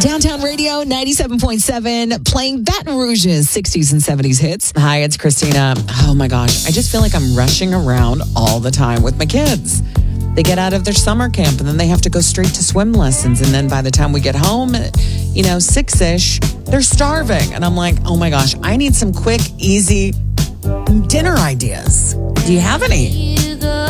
Downtown Radio 97.7, playing Baton Rouge's 60s and 70s hits. Hi, it's Christina. Oh my gosh, I just feel like I'm rushing around all the time with my kids. They get out of their summer camp and then they have to go straight to swim lessons. And then by the time we get home, 6-ish, they're starving. And I'm like, oh my gosh, I need some quick, easy dinner ideas. Do you have any?